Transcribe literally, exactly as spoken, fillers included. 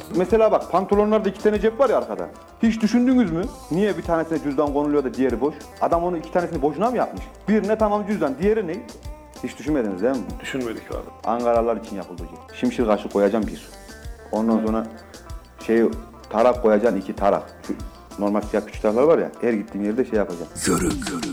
Mesela bak pantolonlarda iki tane cep var ya arkada. Hiç düşündünüz mü? Niye bir tanesine cüzdan konuluyor da diğeri boş? Adam onu iki tanesini boşuna mı yapmış? Birine tamam cüzdan, diğeri ne? Hiç düşünmediniz değil mi? Düşünmedik abi. Ankaralılar için yapıldı ki. Şimşir kaşık koyacağım bir. Ondan sonra şey tarak koyacaksın iki tarak. Şu normal siyah küçük taraklar var ya. Her gittiğim yerde şey yapacağım. Görün görün.